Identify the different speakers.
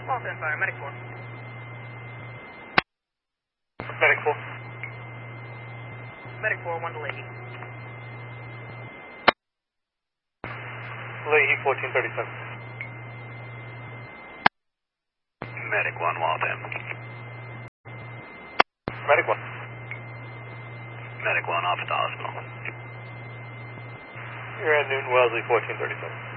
Speaker 1: Waltham Fire, Medic 4.
Speaker 2: Medic 4.
Speaker 1: Medic 4, 1 to Leahy.
Speaker 2: Leahy 1437.
Speaker 3: Medic 1, Waltham.
Speaker 2: Medic 1.
Speaker 3: Medic 1, off at the hospital.
Speaker 2: You're at Newton Wellesley 1437.